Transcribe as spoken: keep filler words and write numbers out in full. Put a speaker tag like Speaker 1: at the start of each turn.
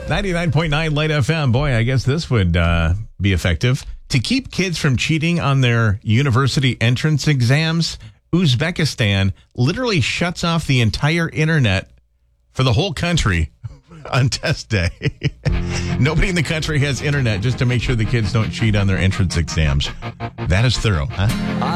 Speaker 1: ninety-nine point nine Light F M. Boy, I guess this would uh, be effective. To keep kids from cheating on their university entrance exams, Uzbekistan literally shuts off the entire internet for the whole country on test day. Nobody in the country has internet just to make sure the kids don't cheat on their entrance exams. That is thorough, huh?